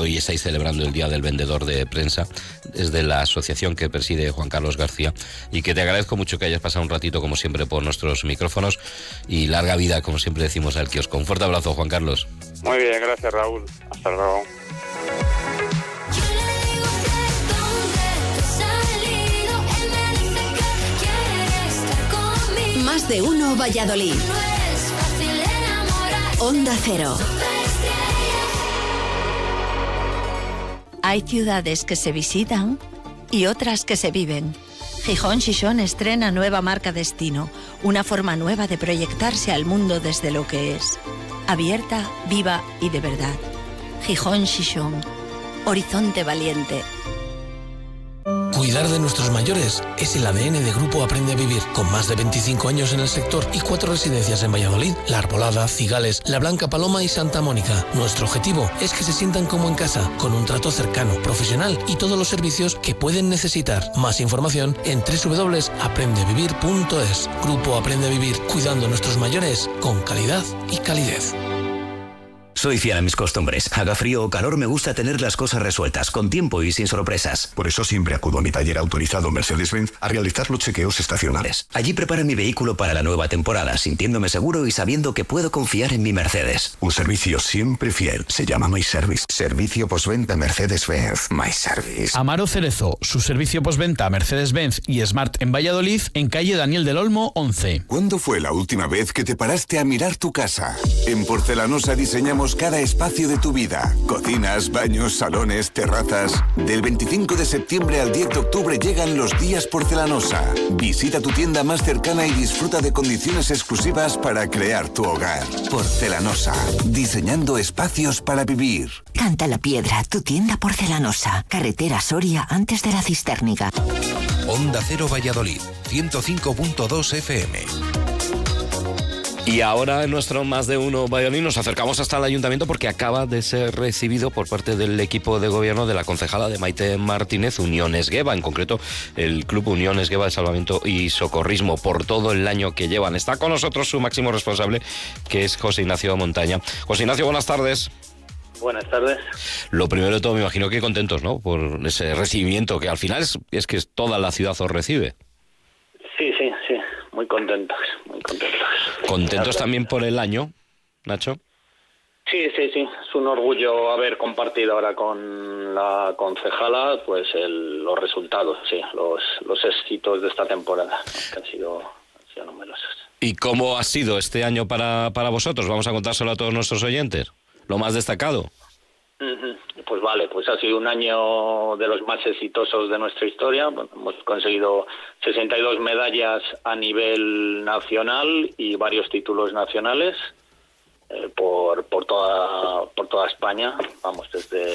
hoy estáis celebrando el Día del Vendedor de Prensa, desde la asociación que preside Juan Carlos García, y que te agradezco mucho que hayas pasado un ratito, como siempre, por nuestros micrófonos, y larga vida, como siempre decimos, al kiosco. Un fuerte abrazo, Juan Carlos. Muy bien, gracias, Raúl. Hasta luego. Más de uno Valladolid. Onda Cero. Hay ciudades que se visitan y otras que se viven. Gijón Xixón estrena nueva marca Destino, una forma nueva de proyectarse al mundo desde lo que es. Abierta, viva y de verdad. Gijón Xixón. Horizonte valiente. Cuidar de nuestros mayores es el ADN de Grupo Aprende a Vivir, con más de 25 años en el sector y 4 residencias en Valladolid, La Arbolada, Cigales, La Blanca Paloma y Santa Mónica. Nuestro objetivo es que se sientan como en casa, con un trato cercano, profesional y todos los servicios que pueden necesitar. Más información en www.aprendevivir.es. Grupo Aprende a Vivir, cuidando a nuestros mayores con calidad y calidez. Soy fiel a mis costumbres. Haga frío o calor, me gusta tener las cosas resueltas, con tiempo y sin sorpresas. Por eso siempre acudo a mi taller autorizado Mercedes-Benz a realizar los chequeos estacionales. Allí preparo mi vehículo para la nueva temporada, sintiéndome seguro y sabiendo que puedo confiar en mi Mercedes. Un servicio siempre fiel. Se llama MyService. Servicio postventa Mercedes-Benz. MyService. Amaro Cerezo, su servicio postventa Mercedes-Benz y Smart en Valladolid, en calle Daniel del Olmo, 11. ¿Cuándo fue la última vez que te paraste a mirar tu casa? En Porcelanosa diseñamos cada espacio de tu vida. Cocinas, baños, salones, terrazas. Del 25 de septiembre al 10 de octubre llegan los días Porcelanosa. Visita tu tienda más cercana y disfruta de condiciones exclusivas para crear tu hogar. Porcelanosa. Diseñando espacios para vivir. Canta la Piedra, tu tienda porcelanosa. Carretera Soria, antes de la Cistérnica. Onda Cero Valladolid, 105.2 FM. Y ahora en nuestro Más de Uno Valladolid nos acercamos hasta el ayuntamiento, porque acaba de ser recibido por parte del equipo de gobierno de la concejala de Maite Martínez, Unión Esgueva, en concreto el Club Unión Esgueva de Salvamento y Socorrismo, por todo el año que llevan. Está con nosotros su máximo responsable, que es José Ignacio Montaña. José Ignacio, buenas tardes. Buenas tardes. Lo primero de todo, me imagino que contentos, ¿no?, por ese recibimiento, que al final es que toda la ciudad os recibe. Sí, muy contentos, muy contentos. ¿Contentos también por el año, Nacho? Sí, es un orgullo haber compartido ahora con la concejala pues los resultados, sí, los éxitos de esta temporada, que han sido numerosos. ¿Y cómo ha sido este año para vosotros? Vamos a contárselo a todos nuestros oyentes. Lo más destacado. Pues vale, pues ha sido un año de los más exitosos de nuestra historia. Hemos conseguido 62 medallas a nivel nacional y varios títulos nacionales por toda España, vamos,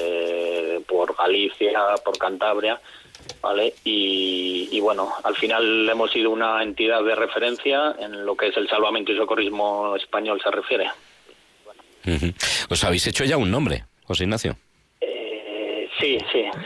por Galicia, por Cantabria, ¿vale? Y bueno, al final hemos sido una entidad de referencia en lo que es el salvamento y socorrismo español se refiere. ¿Os habéis hecho ya un nombre, José Ignacio? Sí,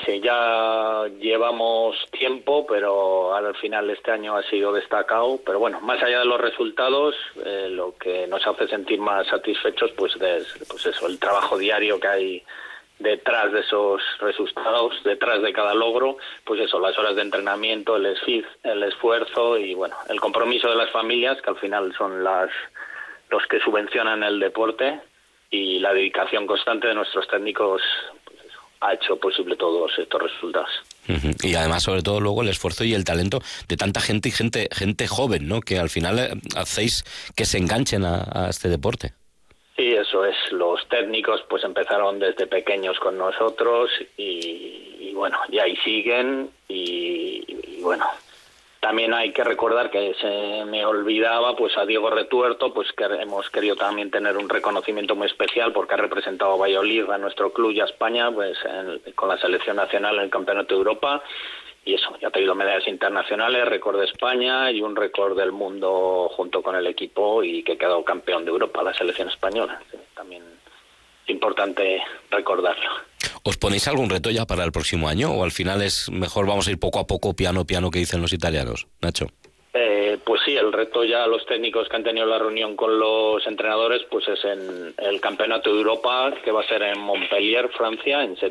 ya llevamos tiempo, pero al final este año ha sido destacado. Pero bueno, más allá de los resultados, lo que nos hace sentir más satisfechos pues eso, el trabajo diario que hay detrás de esos resultados, detrás de cada logro, pues eso, las horas de entrenamiento, el esfuerzo y bueno, el compromiso de las familias, que al final son los que subvencionan el deporte, y la dedicación constante de nuestros técnicos ha hecho posible todos estos resultados. Y además, sobre todo, luego el esfuerzo y el talento de tanta gente y gente joven, ¿no?, que al final hacéis que se enganchen a este deporte. Sí, eso es. Los técnicos pues empezaron desde pequeños con nosotros y bueno, y ahí siguen y bueno. También hay que recordar que se me olvidaba pues a Diego Retuerto, pues que hemos querido también tener un reconocimiento muy especial porque ha representado a Valladolid, a nuestro club y a España pues con la selección nacional en el Campeonato de Europa, y eso, ya ha tenido medallas internacionales, récord de España y un récord del mundo junto con el equipo, y que ha quedado campeón de Europa, la selección española. También es importante recordarlo. ¿Os ponéis algún reto ya para el próximo año o al final es mejor vamos a ir poco a poco, piano que dicen los italianos, Nacho? Pues sí, el reto ya los técnicos que han tenido la reunión con los entrenadores pues es en el Campeonato de Europa, que va a ser en Montpellier, Francia, en septiembre.